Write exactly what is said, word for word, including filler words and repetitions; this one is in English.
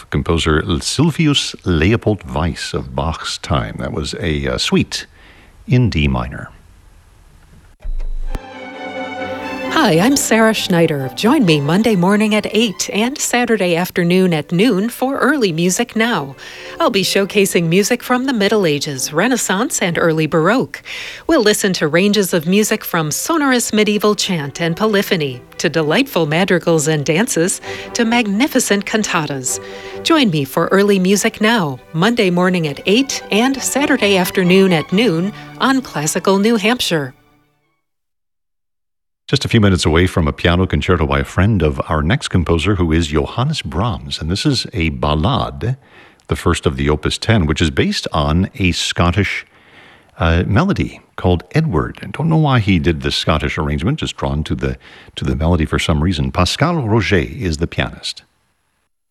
of composer Sylvius Leopold Weiss of Bach's time. That was a uh, suite in D minor. Hi, I'm Sarah Schneider. Join me Monday morning at eight and Saturday afternoon at noon for Early Music Now. I'll be showcasing music from the Middle Ages, Renaissance, and early Baroque. We'll listen to ranges of music from sonorous medieval chant and polyphony, to delightful madrigals and dances, to magnificent cantatas. Join me for Early Music Now, Monday morning at eight and Saturday afternoon at noon on Classical New Hampshire. Just a few minutes away from a piano concerto by a friend of our next composer, who is Johannes Brahms. And this is a ballade, the first of the Opus ten, which is based on a Scottish uh, melody called Edward. I don't know why he did the Scottish arrangement, just drawn to the, to the melody for some reason. Pascal Roget is the pianist.